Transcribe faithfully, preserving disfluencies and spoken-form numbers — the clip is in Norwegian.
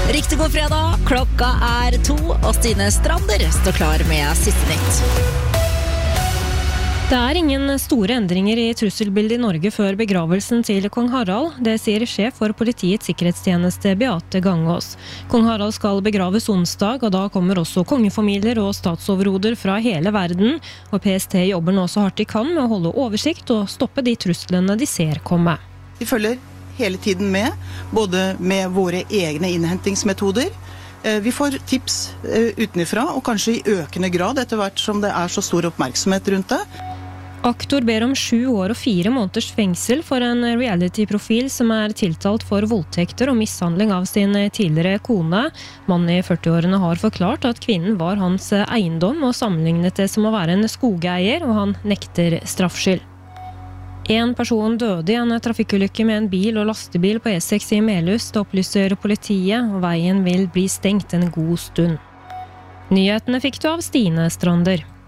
Riktig god fredag, klokka er to, og Stine Strander står klar med siste nytt. Det er ingen store endringer i trusselbildet i Norge før begravelsen til kong Harald. Det sier sjef for politiets sikkerhetstjeneste Beate Gangås. Kong Harald skal begraves onsdag, og da kommer også kongefamilier og statsoverhoder fra hele verden. Og P S T jobber nå så hardt de kan med å holde oversikt og stoppe de truslene de ser komme. Vi følger hele tiden med, både med våre egne innhentingsmetoder. Vi får tips utenifra, og kanskje i økende grad etter hvert som det er så stor oppmerksomhet rundt det. Aktor ber om sju år og fire måneders fengsel for en reality-profil som er tiltalt for voldtekter og mishandling av sin tidligere kone. Mannen i førtiårene har forklart at kvinnen var hans eiendom og sammenlignet det som å være en skogeier, og han nekter straffskyld. En person døde i en trafikkulykke med en bil og lastebil på E seks i Melhus. Det opplyser politiet, og veien vil bli stengt en god stund. Nyhetene fikk du av Stine Strander.